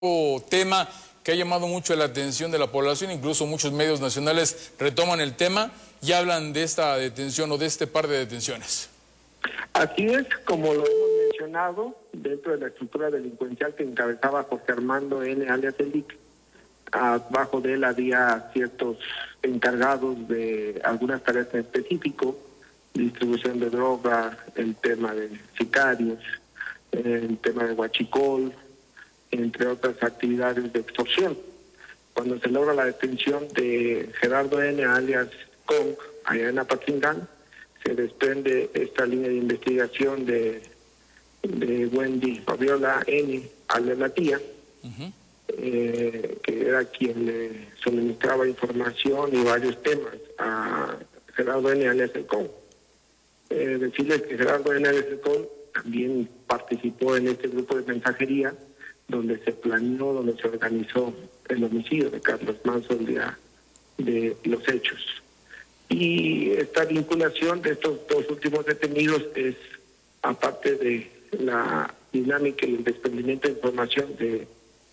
tema que ha llamado mucho la atención de la población, incluso muchos medios nacionales retoman el tema y hablan de esta detención o de este par de detenciones. Así es, como lo hemos mencionado, dentro de la estructura delincuencial que encabezaba Jorge Armando N. alias El Lic, abajo de él había ciertos encargados de algunas tareas en específico, distribución de droga, el tema de sicarios, el tema de huachicol, entre otras actividades de extorsión. Cuando se logra la detención de Gerardo N. alias Kong, allá en Apatzingán, se desprende esta línea de investigación de Wendy Fabiola N. alias La Tía, que era quien le suministraba información y varios temas a Gerardo N. alias El Kong. Decirles que Gerardo N. alias El Kong también participó en este grupo de mensajería donde se planeó, donde se organizó el homicidio de Carlos Manso el día de los hechos. Y esta vinculación de estos dos últimos detenidos es, aparte de la dinámica y el desprendimiento de información de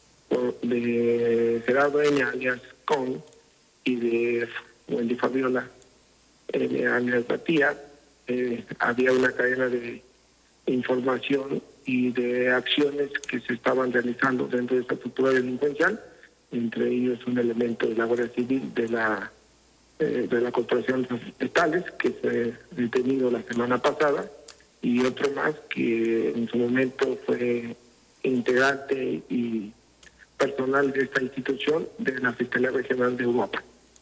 Gerardo N. alias Kong y de Wendy Fabiola N. alias La Tía, había una cadena de información y de acciones que se estaban realizando dentro de esta estructura delincuencial, entre ellos un elemento de la Guardia Civil de la Corporación Estatales, que fue detenido la semana pasada, y otro más que en su momento fue integrante y personal de esta institución de la Fiscalía Regional de Europa.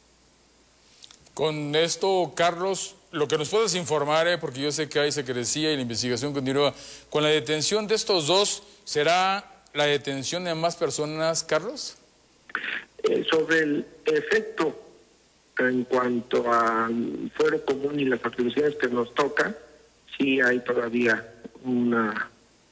Con esto, Carlos, lo que nos puedes informar, porque yo sé que hay secrecía y la investigación continúa, con la detención de estos dos, ¿será la detención de más personas, Carlos? Sobre el efecto en cuanto al fuero común y las atribuciones que nos toca, sí hay todavía una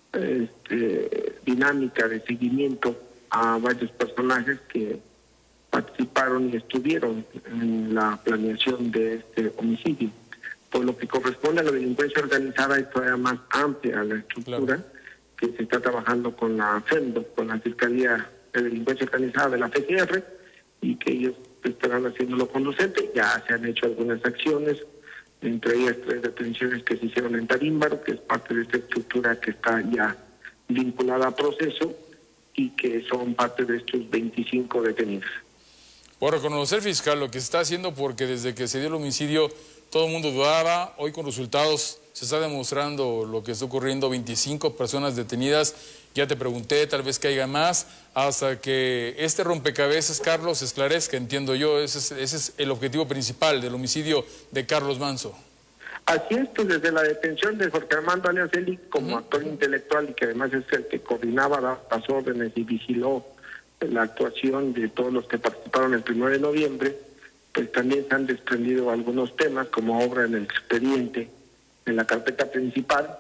dinámica de seguimiento a varios personajes que participaron y estuvieron en la planeación de este homicidio. Por lo que corresponde a la delincuencia organizada, es todavía más amplia la estructura, claro, que se está trabajando con la FEMDO, con la Fiscalía de Delincuencia Organizada de la FGR, y que ellos estarán haciéndolo conducente. Ya se han hecho algunas acciones, entre ellas 3 detenciones que se hicieron en Tarímbaro, que es parte de esta estructura que está ya vinculada a proceso y que son parte de estos 25 detenidos. Por reconocer, fiscal, lo que se está haciendo, porque desde que se dio el homicidio todo el mundo dudaba, hoy con resultados se está demostrando lo que está ocurriendo, 25 personas detenidas, ya te pregunté, tal vez caiga más, hasta que este rompecabezas, Carlos, se esclarezca, entiendo yo, ese es el objetivo principal del homicidio de Carlos Manso. Así es, pues desde la detención de Jorge Armando alias El Lic como actor intelectual, y que además es el que coordinaba las órdenes y vigiló la actuación de todos los que participaron el 1 de noviembre, pues también se han desprendido algunos temas como obra en el expediente, en la carpeta principal,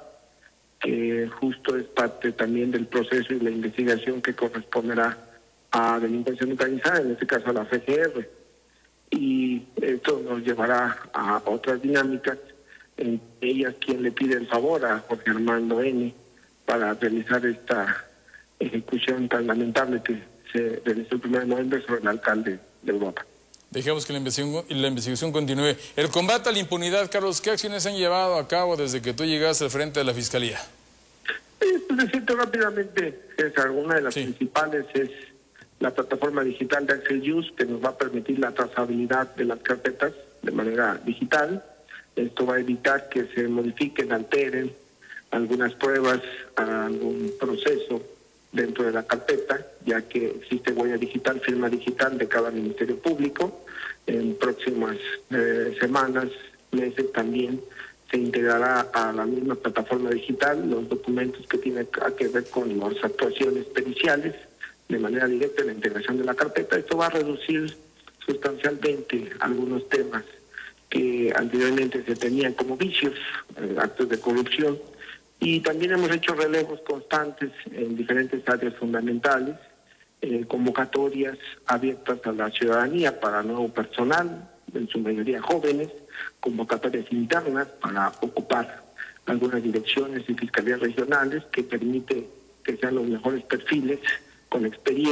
que justo es parte también del proceso y la investigación que corresponderá a delincuencia organizada, en este caso a la FGR. Y esto nos llevará a otras dinámicas, en ellas quien le pide el favor a Jorge Armando N. para realizar esta ejecución tan lamentable que se realizó el 1 de noviembre sobre el alcalde de Europa. Dejemos que la investigación continúe. El combate a la impunidad, Carlos, ¿qué acciones han llevado a cabo desde que tú llegaste al frente de la Fiscalía? Pues decirte rápidamente, César, una de las principales es la plataforma digital de Axel Use, que nos va a permitir la trazabilidad de las carpetas de manera digital. Esto va a evitar que se modifiquen, alteren algunas pruebas, algún proceso dentro de la carpeta, ya que existe huella digital, firma digital de cada Ministerio Público. En próximas semanas, meses también se integrará a la misma plataforma digital los documentos que tienen que ver con las actuaciones periciales de manera directa en la integración de la carpeta. Esto va a reducir sustancialmente algunos temas que anteriormente se tenían como vicios, actos de corrupción. Y también hemos hecho relevos constantes en diferentes áreas fundamentales, convocatorias abiertas a la ciudadanía para nuevo personal, en su mayoría jóvenes, convocatorias internas para ocupar algunas direcciones y fiscalías regionales que permite que sean los mejores perfiles con experiencia